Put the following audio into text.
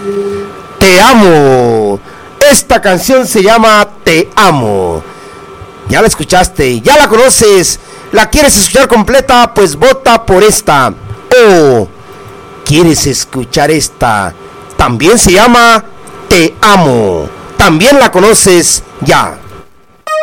Te amo. Esta canción se llama Te amo. Ya la escuchaste, ya la conoces. ¿La quieres escuchar completa? Pues vota por esta. O ¿quieres escuchar esta? También se llama Te amo. También la conoces ya.